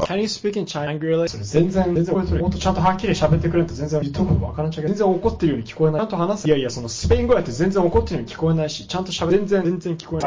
Can you speak in Chinese? それ全然これもっとちゃんとはっきり喋ってくれって全然言っとくことわからんちゃうけど、全然怒ってるように聞こえない。ちゃんと話す。いやいや、そのスペイン語やって全然怒ってるように聞こえないし、ちゃんと全然聞こえない。